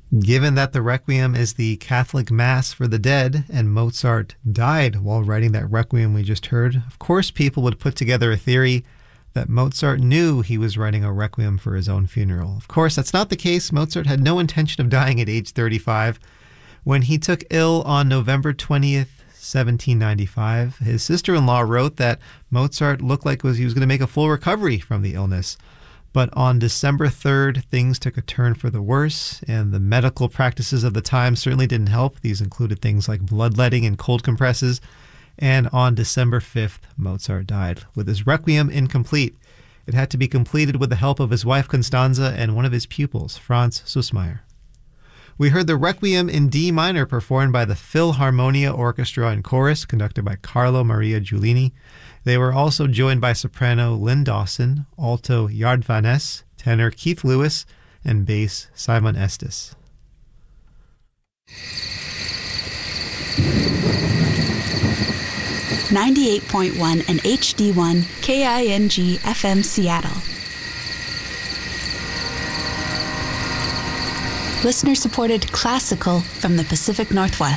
Given that the Requiem is the Catholic Mass for the dead, and Mozart died while writing that Requiem we just heard, of course people would put together a theory that Mozart knew he was writing a Requiem for his own funeral. Of course, that's not the case. Mozart had no intention of dying at age 35. When he took ill on November 20th, 1795, his sister-in-law wrote that Mozart looked like he was going to make a full recovery from the illness. But on December 3rd, things took a turn for the worse, and the medical practices of the time certainly didn't help. These included things like bloodletting and cold compresses. And on December 5th, Mozart died, with his Requiem incomplete. It had to be completed with the help of his wife Constanza and one of his pupils, Franz Sussmayer. We heard the Requiem in D minor performed by the Philharmonia Orchestra and Chorus, conducted by Carlo Maria Giulini. They were also joined by soprano Lynn Dawson, alto Yard Van Ness, tenor Keith Lewis, and bass Simon Estes. .1 and HD1 KING FM Seattle. Listener-supported classical from the Pacific Northwest.